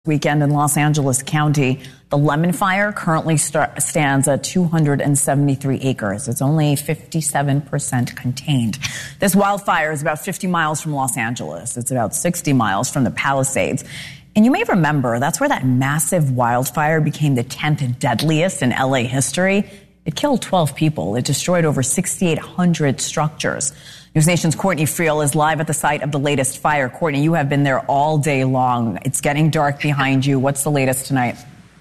Weekend in Los Angeles County. The Lemon Fire currently stands at 273 acres. It's only 57% contained. This wildfire is about 50 miles from Los Angeles. It's about 60 miles from the Palisades. And you may remember that's where that massive wildfire became the 10th deadliest in LA history. It killed 12 people. It destroyed over 6,800 structures. News Nation's Courtney Friel is live at the site of the latest fire. Courtney, you have been there all day long. It's getting dark behind you. What's the latest tonight?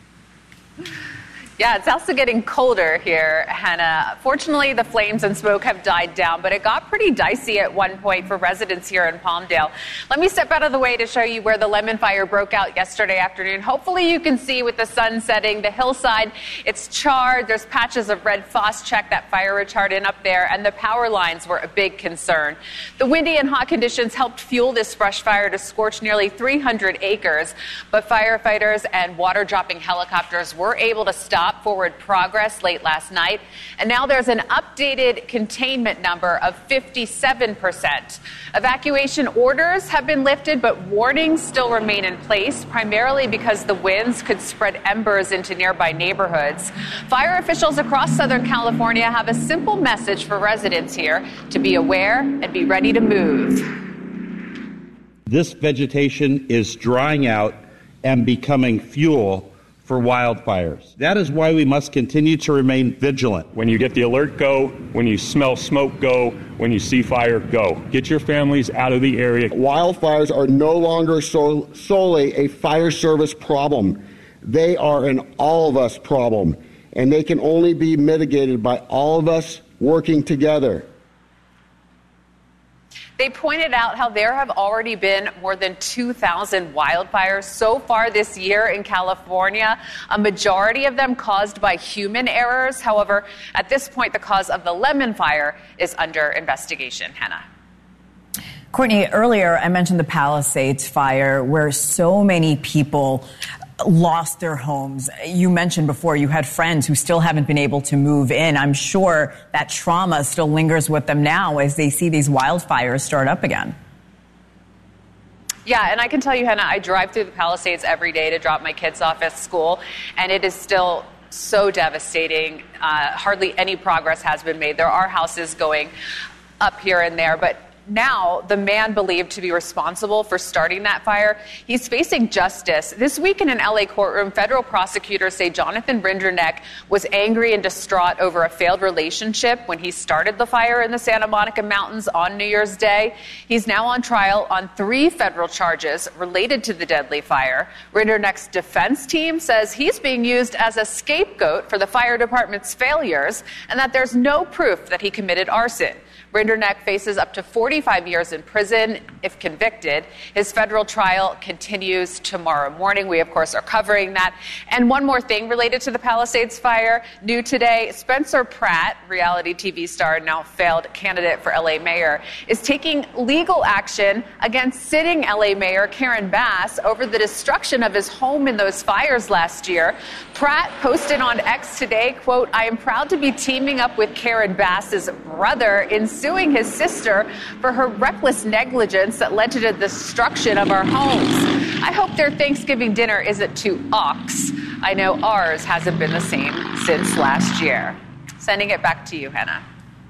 Yeah, it's also getting colder here, Hannah. Fortunately, the flames and smoke have died down, but it got pretty dicey at one point for residents here in Palmdale. Let me step out of the way to show you where the Lemon Fire broke out yesterday afternoon. Hopefully you can see with the sun setting, the hillside, it's charred. There's patches of red Phos-Chek, that fire retardant up there, and the power lines were a big concern. The windy and hot conditions helped fuel this brush fire to scorch nearly 300 acres, but firefighters and water-dropping helicopters were able to stop forward progress late last night, and now there's an updated containment number of 57%. Evacuation orders have been lifted, but warnings still remain in place, primarily because the winds could spread embers into nearby neighborhoods. Fire officials across Southern California have a simple message for residents here: to be aware and be ready to move. This vegetation is drying out and becoming fuel for wildfires. That is why we must continue to remain vigilant. When you get the alert, go. When you smell smoke, go. When you see fire, go. Get your families out of the area. Wildfires are no longer solely a fire service problem. They are an all of us problem, and they can only be mitigated by all of us working together. They pointed out how there have already been more than 2,000 wildfires so far this year in California, a majority of them caused by human errors. However, at this point, the cause of the Lemon Fire is under investigation. Hannah. Courtney, earlier I mentioned the Palisades fire, where so many people lost their homes. You mentioned before you had friends who still haven't been able to move in. I'm sure that trauma still lingers with them now as they see these wildfires start up again. Yeah, and I can tell you, Hannah, I drive through the Palisades every day to drop my kids off at school, and it is still so devastating. Hardly any progress has been made. There are houses going up here and there, but now, the man believed to be responsible for starting that fire, he's facing justice. This week in an LA courtroom, federal prosecutors say Jonathan Rinderneck was angry and distraught over a failed relationship when he started the fire in the Santa Monica Mountains on New Year's Day. He's now on trial on 3 federal charges related to the deadly fire. Rinderneck's defense team says he's being used as a scapegoat for the fire department's failures and that there's no proof that he committed arson. Rinderneck faces up to 45 years in prison if convicted. His federal trial continues tomorrow morning. We, of course, are covering that. And one more thing related to the Palisades fire. New today, Spencer Pratt, reality TV star, now failed candidate for LA mayor, is taking legal action against sitting LA mayor Karen Bass over the destruction of his home in those fires last year. Pratt posted on X today, quote, "I am proud to be teaming up with Karen Bass's brother in suing his sister for her reckless negligence that led to the destruction of our homes. I hope their Thanksgiving dinner isn't too ox. I know ours hasn't been the same since last year." Sending it back to you, Hannah.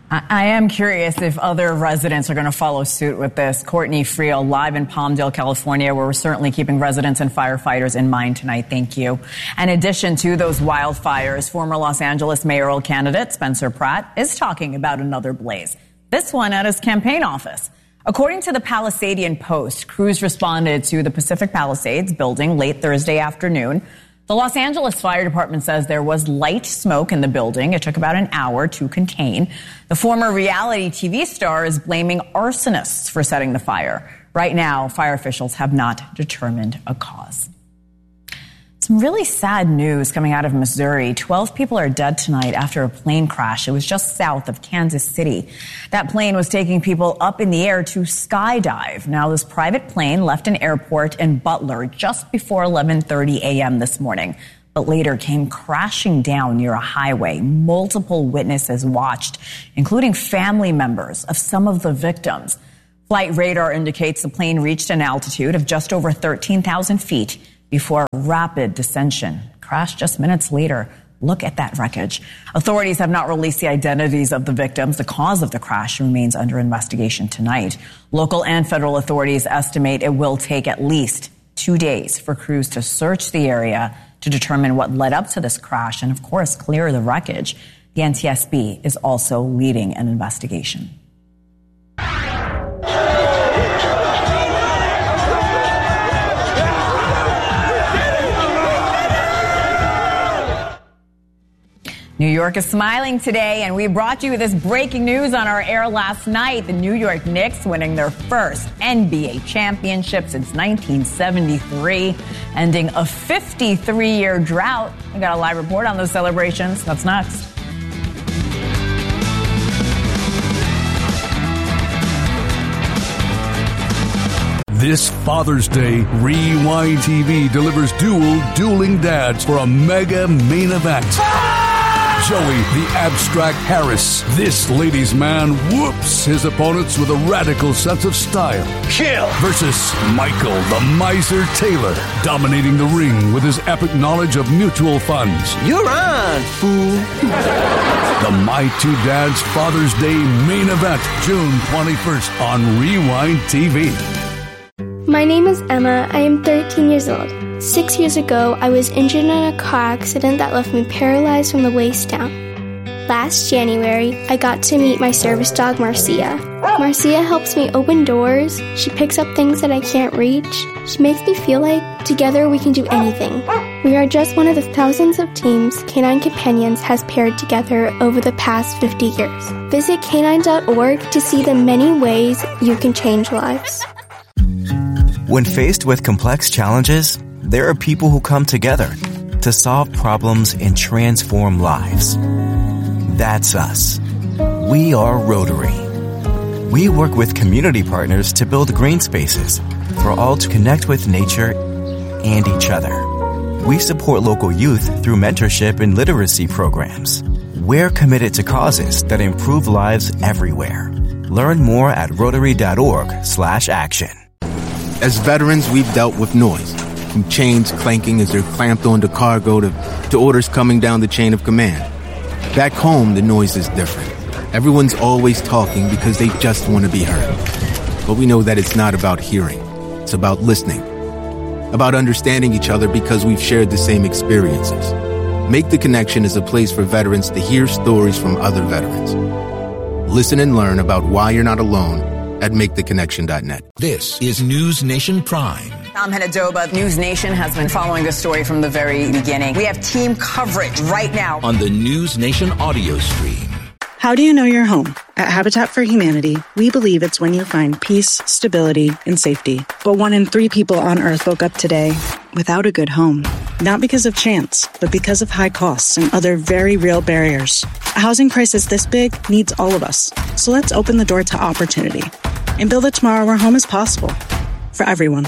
I am curious if other residents are going to follow suit with this. Courtney Friel, live in Palmdale, California, where we're certainly keeping residents and firefighters in mind tonight. Thank you. In addition to those wildfires, former Los Angeles mayoral candidate Spencer Pratt is talking about another blaze. This one at his campaign office. According to the Palisadian Post, crews responded to the Pacific Palisades building late Thursday afternoon. The Los Angeles Fire Department says there was light smoke in the building. It took about an hour to contain. The former reality TV star is blaming arsonists for setting the fire. Right now, fire officials have not determined a cause. Some really sad news coming out of Missouri. 12 people are dead tonight after a plane crash. It was just south of Kansas City. That plane was taking people up in the air to skydive. Now, this private plane left an airport in Butler just before 11:30 a.m. this morning, but later came crashing down near a highway. Multiple witnesses watched, including family members of some of the victims. Flight radar indicates the plane reached an altitude of just over 13,000 feet before rapid descension. Crashed just minutes later. Look at that wreckage. Authorities have not released the identities of the victims. The cause of the crash remains under investigation tonight. Local and federal authorities estimate it will take at least 2 days for crews to search the area to determine what led up to this crash and, of course, clear the wreckage. The NTSB is also leading an investigation. New York is smiling today, and we brought you this breaking news on our air last night. The New York Knicks winning their first NBA championship since 1973, ending a 53-year drought. We got a live report on those celebrations. That's next. This Father's Day, Rewind TV delivers dueling dads for a mega main event. Joey, the abstract Harris. This ladies' man whoops his opponents with a radical sense of style. Kill! Versus Michael, the miser Taylor, dominating the ring with his epic knowledge of mutual funds. You're on, fool. The My Two Dads Father's Day main event, June 21st on Rewind TV. My name is Emma. I am 13 years old. 6 years ago, I was injured in a car accident that left me paralyzed from the waist down. Last January, I got to meet my service dog, Marcia. Marcia helps me open doors. She picks up things that I can't reach. She makes me feel like together we can do anything. We are just one of the thousands of teams Canine Companions has paired together over the past 50 years. Visit canine.org to see the many ways you can change lives. When faced with complex challenges, there are people who come together to solve problems and transform lives. That's us. We are Rotary. We work with community partners to build green spaces for all to connect with nature and each other. We support local youth through mentorship and literacy programs. We're committed to causes that improve lives everywhere. Learn more at Rotary.org/action. As veterans, we've dealt with noise, from chains clanking as they're clamped onto cargo to orders coming down the chain of command. Back home, the noise is different. Everyone's always talking because they just want to be heard. But we know that it's not about hearing. It's about listening. About understanding each other because we've shared the same experiences. Make the Connection is a place for veterans to hear stories from other veterans. Listen and learn about why you're not alone at MakeTheConnection.net. This is News Nation Prime. I'm Henadoba. News Nation has been following this story from the very beginning. We have team coverage right now on the News Nation audio stream. How do you know you're home? At Habitat for Humanity, we believe it's when you find peace, stability, and safety. But 1 in 3 people on Earth woke up today without a good home. Not because of chance, but because of high costs and other very real barriers. A housing crisis this big needs all of us. So let's open the door to opportunity and build a tomorrow where home is possible for everyone.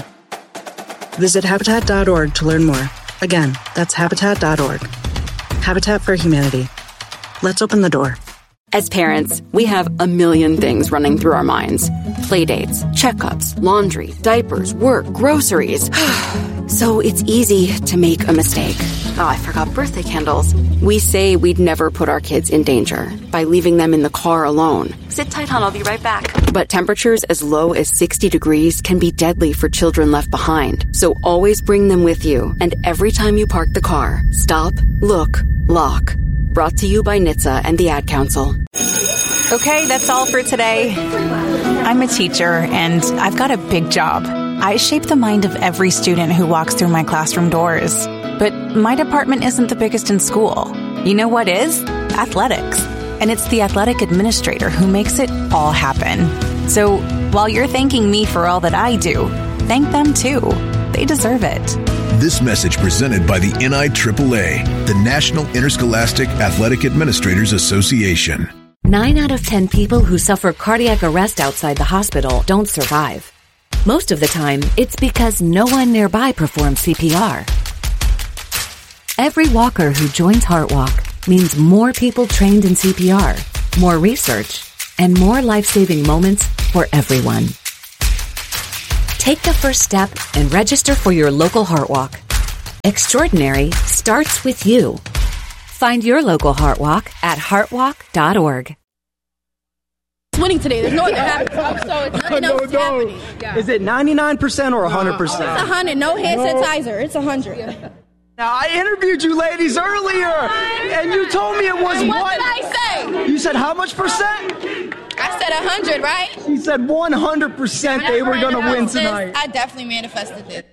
Visit Habitat.org to learn more. Again, that's Habitat.org. Habitat for Humanity. Let's open the door. As parents, we have a million things running through our minds. Playdates, checkups, laundry, diapers, work, groceries. So it's easy to make a mistake. Oh, I forgot birthday candles. We say we'd never put our kids in danger by leaving them in the car alone. Sit tight, hon, I'll be right back. But temperatures as low as 60 degrees can be deadly for children left behind. So always bring them with you. And every time you park the car, stop, look, lock. Brought to you by NHTSA and the Ad Council. Okay, that's all for today. I'm a teacher, and I've got a big job. I shape the mind of every student who walks through my classroom doors. But my department isn't the biggest in school. You know what is? Athletics. And it's the athletic administrator who makes it all happen. So while you're thanking me for all that I do, thank them too. They deserve it. This message presented by the NIAAA, the National Interscholastic Athletic Administrators Association. 9 out of 10 people who suffer cardiac arrest outside the hospital don't survive. Most of the time, it's because no one nearby performs CPR. Every walker who joins HeartWalk means more people trained in CPR, more research, and more life-saving moments for everyone. Take the first step and register for your local HeartWalk. Extraordinary starts with you. Find your local Heart Walk at heartwalk.org. It's winning today. There's no other happening. So it's nothing else happening. Yeah. Is it 99% or 100%? It's 100. No hand sanitizer. It's 100. Now, I interviewed you ladies earlier, and you told me it was what? What did I say? You said how much percent? I said 100, right? She said 100% they were going to win tonight. I definitely manifested it.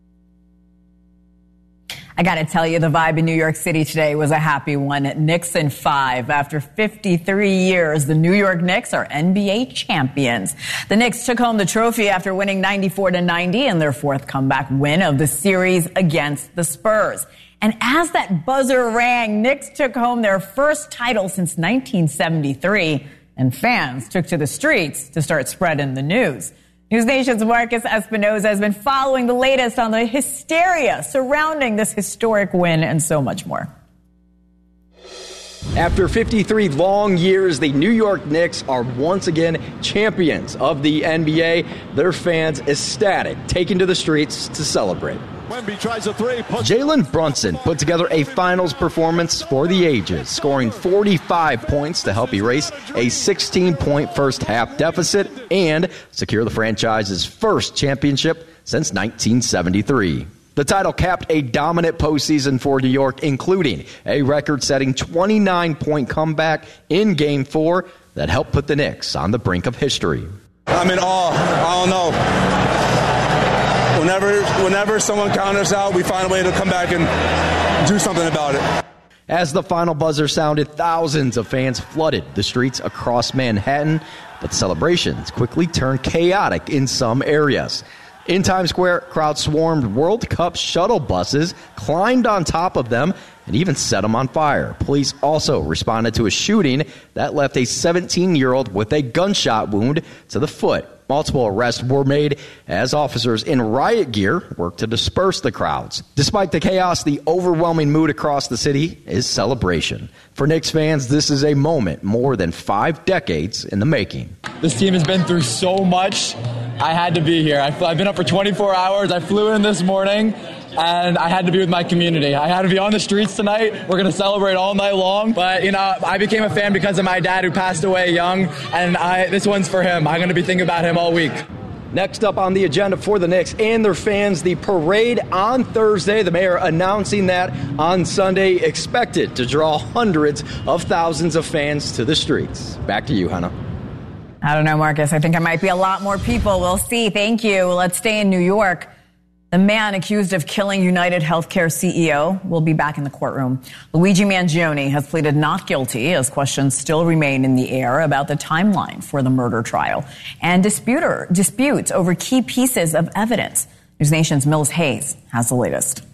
I got to tell you, the vibe in New York City today was a happy one. Knicks in 5. After 53 years, the New York Knicks are NBA champions. The Knicks took home the trophy after winning 94-90 in their 4th comeback win of the series against the Spurs. And as that buzzer rang, Knicks took home their first title since 1973, and fans took to the streets to start spreading the news. News Nation's Marcus Espinoza has been following the latest on the hysteria surrounding this historic win and so much more. After 53 long years, the New York Knicks are once again champions of the NBA. Their fans ecstatic, taking to the streets to celebrate. Wemby tries a three. Jalen Brunson put together a finals performance for the ages, scoring 45 points to help erase a 16-point first-half deficit and secure the franchise's first championship since 1973. The title capped a dominant postseason for New York, including a record-setting 29-point comeback in Game 4 that helped put the Knicks on the brink of history. I'm in awe. I don't know. Whenever someone counters out, we find a way to come back and do something about it. As the final buzzer sounded, thousands of fans flooded the streets across Manhattan, but celebrations quickly turned chaotic in some areas. In Times Square, crowds swarmed World Cup shuttle buses, climbed on top of them, and even set them on fire. Police also responded to a shooting that left a 17-year-old with a gunshot wound to the foot. Multiple arrests were made as officers in riot gear worked to disperse the crowds. Despite the chaos, the overwhelming mood across the city is celebration. For Knicks fans, this is a moment more than 5 decades in the making. This team has been through so much. I had to be here. I've been up for 24 hours. I flew in this morning, and I had to be with my community. I had to be on the streets tonight. We're going to celebrate all night long. But, I became a fan because of my dad who passed away young, and this one's for him. I'm going to be thinking about him all week. Next up on the agenda for the Knicks and their fans, the parade on Thursday. The mayor announcing that on Sunday, expected to draw hundreds of thousands of fans to the streets. Back to you, Hannah. I don't know, Marcus. I think it might be a lot more people. We'll see. Thank you. Let's stay in New York. The man accused of killing United Healthcare CEO will be back in the courtroom. Luigi Mangione has pleaded not guilty as questions still remain in the air about the timeline for the murder trial and disputes over key pieces of evidence. News Nation's Mills Hayes has the latest.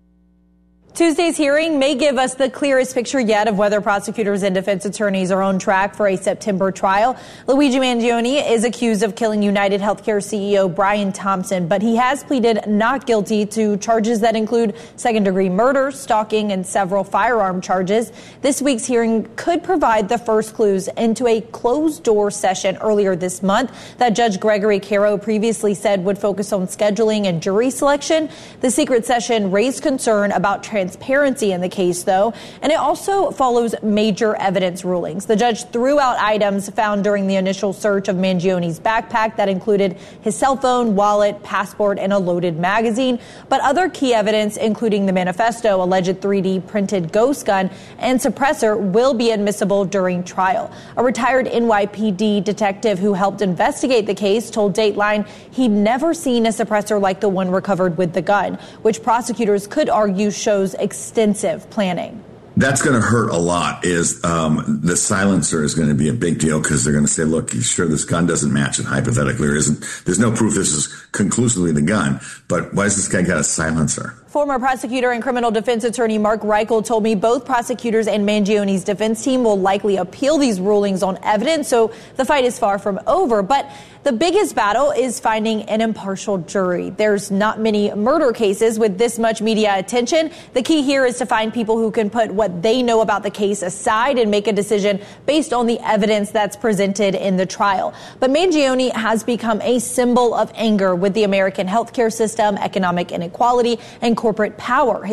Tuesday's hearing may give us the clearest picture yet of whether prosecutors and defense attorneys are on track for a September trial. Luigi Mangione is accused of killing United Healthcare CEO Brian Thompson, but he has pleaded not guilty to charges that include second-degree murder, stalking, and several firearm charges. This week's hearing could provide the first clues into a closed-door session earlier this month that Judge Gregory Caro previously said would focus on scheduling and jury selection. The secret session raised concern about transparency in the case, though, and it also follows major evidence rulings. The judge threw out items found during the initial search of Mangione's backpack that included his cell phone, wallet, passport, and a loaded magazine. But other key evidence, including the manifesto, alleged 3D printed ghost gun, and suppressor, will be admissible during trial. A retired NYPD detective who helped investigate the case told Dateline he'd never seen a suppressor like the one recovered with the gun, which prosecutors could argue shows extensive planning. That's going to hurt a lot. Is the silencer is going to be a big deal because they're going to say, look, you sure this gun doesn't match it hypothetically, or isn't? There's no proof this is conclusively the gun, but why has this guy got a silencer? Former prosecutor and criminal defense attorney Mark Reichel told me both prosecutors and Mangione's defense team will likely appeal these rulings on evidence, so the fight is far from over. But the biggest battle is finding an impartial jury. There's not many murder cases with this much media attention. The key here is to find people who can put what they know about the case aside and make a decision based on the evidence that's presented in the trial. But Mangione has become a symbol of anger with the American healthcare system, economic inequality, and corporate power.